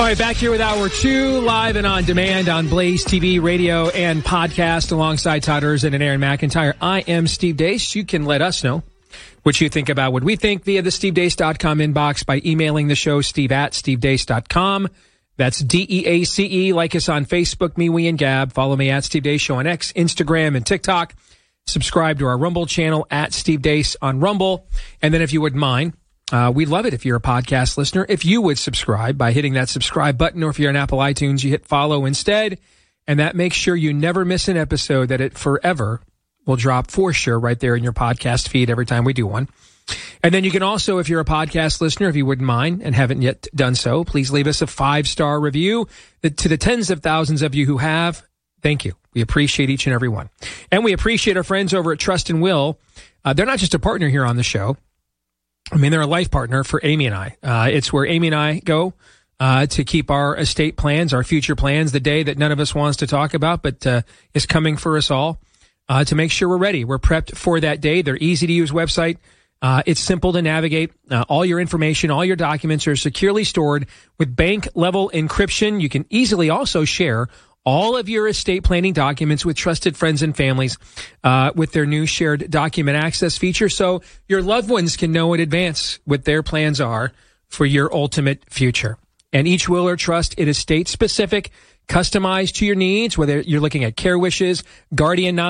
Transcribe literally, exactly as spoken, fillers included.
All right, back here with Hour two, live and on demand on Blaze T V, radio, and podcast alongside Todd Erzin and Aaron McIntyre. I am Steve Deace. You can let us know what you think about what we think via the steve deace dot com inbox by emailing the show, steve at steve deace dot com. That's D E A C E. Like us on Facebook, me, we, and Gab. Follow me at Steve Deace Show on X, Instagram, and TikTok. Subscribe to our Rumble channel at Steve Deace on Rumble. And then if you wouldn't mind, Uh, we'd love it if you're a podcast listener, if you would subscribe by hitting that subscribe button, or if you're on Apple iTunes, you hit follow instead, and that makes sure you never miss an episode, that it forever will drop for sure right there in your podcast feed every time we do one. And then you can also, if you're a podcast listener, if you wouldn't mind and haven't yet done so, please leave us a five-star review. To the tens of thousands of you who have, thank you. We appreciate each and every one. And we appreciate our friends over at Trust and Will. Uh, they're not just a partner here on the show. I mean, they're a life partner for Amy and I. Uh, it's where Amy and I go uh, to keep our estate plans, our future plans, the day that none of us wants to talk about, but uh, is coming for us all, uh, to make sure we're ready. We're prepped for that day. They're easy-to-use website. Uh, it's simple to navigate. Uh, all your information, all your documents are securely stored with bank-level encryption. You can easily also share all of your estate planning documents with trusted friends and families uh, with their new shared document access feature, so your loved ones can know in advance what their plans are for your ultimate future. And each will or trust, it is state-specific, customized to your needs, whether you're looking at care wishes, guardian